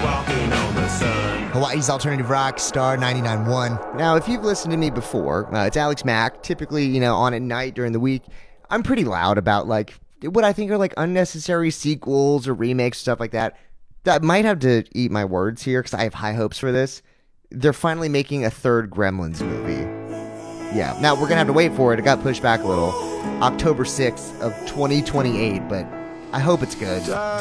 walking on the sun. Hawaii's Alternative Rock, Star 99.1. Now, if you've listened to me before, it's Alex Mack. Typically, on at night during the week, I'm pretty loud about, what I think are, unnecessary sequels or remakes, stuff like that. I might have to eat my words here because I have high hopes for this. They're finally making a third Gremlins movie. Yeah, now we're going to have to wait for it. It got pushed back a little. October 6th of 2028, but I hope it's good.